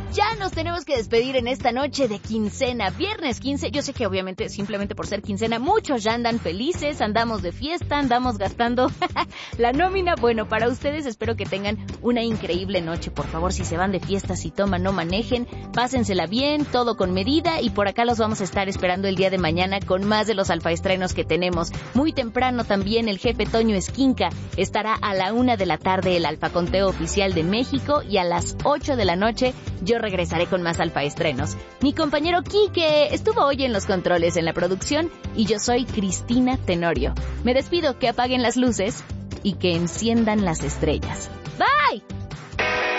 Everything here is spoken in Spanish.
Ya nos tenemos que despedir en esta noche de quincena, viernes 15. Yo sé que obviamente simplemente por ser quincena muchos ya andan felices, andamos de fiesta, andamos gastando la nómina. Bueno, para ustedes espero que tengan una increíble noche. Por favor, si se van de fiesta, si toman, no manejen, pásensela bien, todo con medida, y por acá los vamos a estar esperando el día de mañana con más de los alfaestrenos que tenemos. Muy temprano también el jefe Toño Esquinca estará a la 1 de la tarde el alfaconteo oficial de México, y a las 8 de la noche yo regresaré con más alfaestrenos. Mi compañero Quique estuvo hoy en los controles en la producción y yo soy Cristina Tenorio. Me despido, que apaguen las luces y que enciendan las estrellas. ¡Bye!